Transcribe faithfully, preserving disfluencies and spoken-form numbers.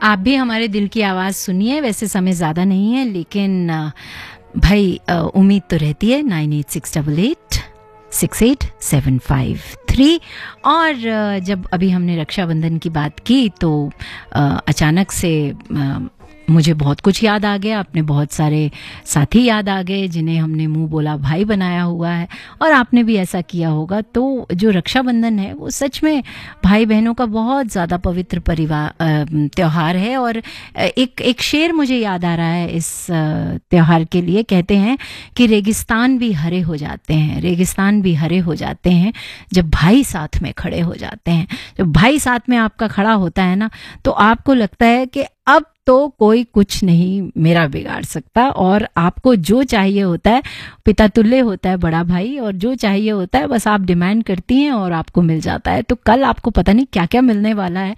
आप भी हमारे दिल की आवाज़ सुनिए। वैसे समय ज़्यादा नहीं है, लेकिन अ, भाई अ, उम्मीद तो रहती है। Nine eight six double eight six eight seven five three. और अ, जब अभी हमने रक्षाबंधन की बात की तो अ, अचानक से अ, मुझे बहुत कुछ याद आ गया। अपने बहुत सारे साथी याद आ गए जिन्हें हमने मुंह बोला भाई बनाया हुआ है, और आपने भी ऐसा किया होगा। तो जो रक्षाबंधन है वो सच में भाई बहनों का बहुत ज़्यादा पवित्र परिवार त्यौहार है। और एक एक शेर मुझे याद आ रहा है इस अ, त्यौहार के लिए। कहते हैं कि रेगिस्तान भी हरे हो जाते हैं, रेगिस्तान भी हरे हो जाते हैं जब भाई साथ में खड़े हो जाते हैं। जब भाई साथ में आपका खड़ा होता है ना, तो आपको लगता है कि अब तो कोई कुछ नहीं मेरा बिगाड़ सकता। और आपको जो चाहिए होता है, पिता तुल्य होता है बड़ा भाई, और जो चाहिए होता है बस आप डिमांड करती हैं और आपको मिल जाता है। तो कल आपको पता नहीं क्या क्या मिलने वाला है,